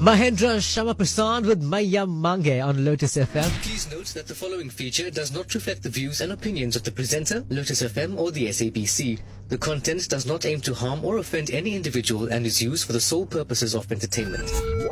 Mahendra Shamaprasad with Maya Mange on Lotus FM. Please note that the following feature does not reflect the views and opinions of the presenter, Lotus FM or the SABC. The content does not aim to harm or offend any individual and is used for the sole purposes of entertainment.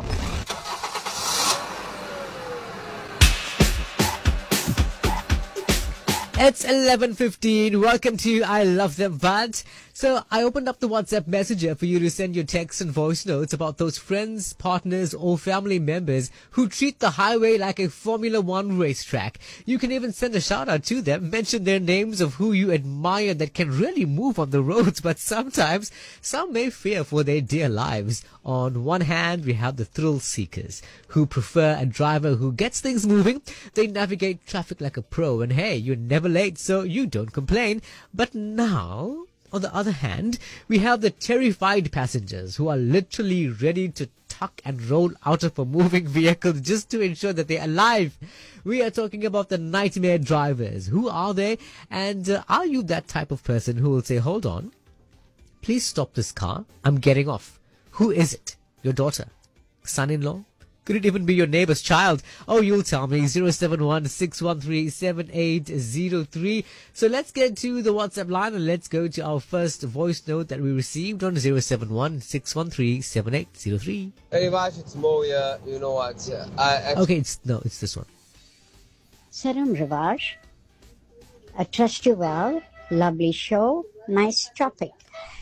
It's 11:15. Welcome to I Love Them But. So I opened up the WhatsApp messenger for you to send your texts and voice notes about those friends, partners or family members who treat the highway like a Formula One racetrack. You can even send a shout out to them, mention their names of who you admire that can really move on the roads, but sometimes some may fear for their dear lives. On one hand, we have the thrill seekers who prefer a driver who gets things moving. They navigate traffic like a pro, and hey, you're never late, so you don't complain. But now, on the other hand, we have the terrified passengers who are literally ready to tuck and roll out of a moving vehicle just to ensure that they're alive. We are talking about the nightmare drivers. Who are they? And are you that type of person who will say, hold on, please stop this car, I'm getting off? Who is it? Your daughter? Son-in-law? Could it even be your neighbor's child? Oh, you'll tell me. 071-613-7803. So let's get to the WhatsApp line and let's go to our first voice note that we received on 071-613-7803. Hey Vash, it's Mo here. You know what? Okay, it's this one. Salam Rivaj. I trust you well. Lovely show. Nice topic.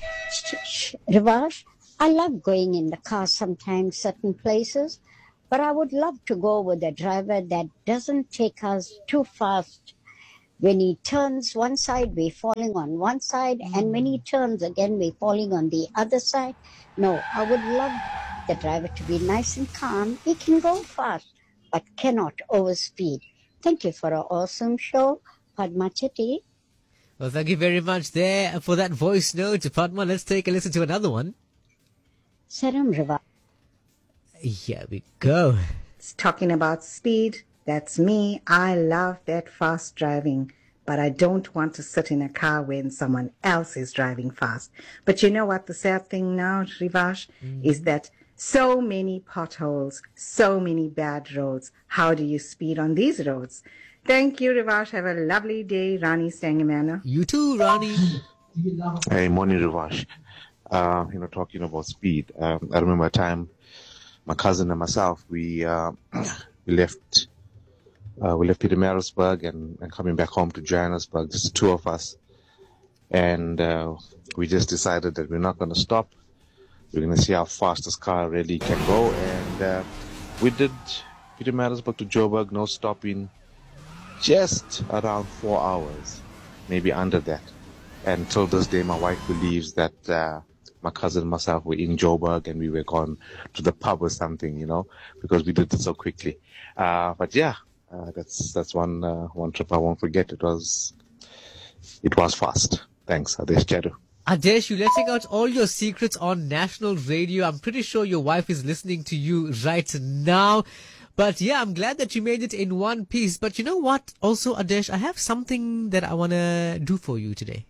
Rivaj, I love going in the car sometimes, certain places. But I would love to go with a driver that doesn't take us too fast. When he turns one side, we're falling on one side. And when he turns again, we're falling on the other side. No, I would love the driver to be nice and calm. He can go fast, but cannot overspeed. Thank you for an awesome show. Padma Chetty. Well, thank you very much there for that voice note, Padma. Let's take a listen to another one. Saram Riva. Here we go. It's talking about speed. That's me. I love that fast driving, but I don't want to sit in a car when someone else is driving fast. But you know what the sad thing now, Rivash, is that so many potholes, so many bad roads. How do you speed on these roads? Thank you, Rivash. Have a lovely day, Rani Stangamana. You too, Rani. Hey, morning, Rivash. Talking about speed. I remember a time my cousin and myself, we left Pietermaritzburg and coming back home to Johannesburg, just the two of us. And we just decided that we're not going to stop. We're going to see how fast this car really can go. And we did Pietermaritzburg to Joburg, no stopping, just around 4 hours, maybe under that. And till this day, my wife believes that my cousin and myself were in Joburg and we were gone to the pub or something, because we did it so quickly. But yeah, that's one trip I won't forget. It was fast. Thanks, Adesh Cheru. Adesh, you're letting out all your secrets on national radio. I'm pretty sure your wife is listening to you right now. But yeah, I'm glad that you made it in one piece. But you know what? Also, Adesh, I have something that I want to do for you today.